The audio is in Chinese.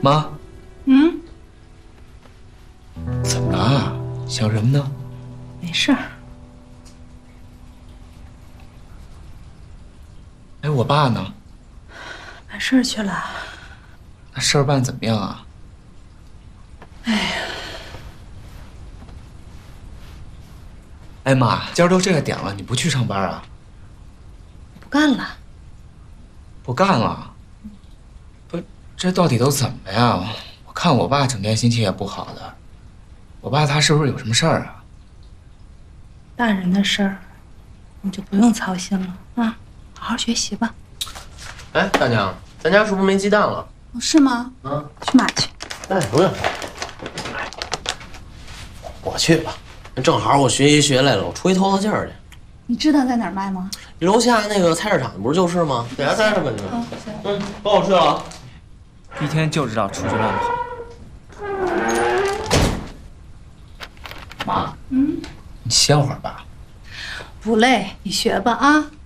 妈， 嗯， 怎么了？想什么呢？ 没事儿。 哎，我爸呢？ 办事儿去了。 那事儿办怎么样啊？ 哎呀， 哎妈，今儿都这个点了，你不去上班啊？ 不干了。 不干了？不，这到底都怎么呀？我看我爸整天心情也不好的。我爸他是不是有什么事儿啊？ 大人的事儿，你就不用操心了啊，好好学习吧。 哎，大娘，咱家是不是没鸡蛋了？ 哦，是吗？ 啊， 去买去。 哎，不用，我去吧。正好我学习学来了，我出去透透气儿去。 你知道在哪儿卖吗？ 你楼下那个菜市场不是就是吗？在家待着吧你。 行。 帮我去了啊。 一天就知道出去乱跑。妈，你歇会儿吧。 不累，你学吧啊。